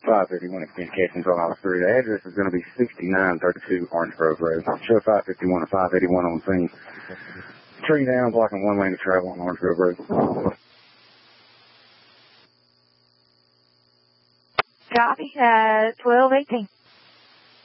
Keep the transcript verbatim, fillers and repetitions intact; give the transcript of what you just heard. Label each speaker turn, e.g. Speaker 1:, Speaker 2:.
Speaker 1: five fifty-one in communications on Office three. The address is going to be sixty-nine thirty-two Orange Grove Road. Show five fifty-one and five eighty-one on the scene. Tree down, blocking one lane of travel on Orange Grove Road.
Speaker 2: Copy, uh, twelve eighteen.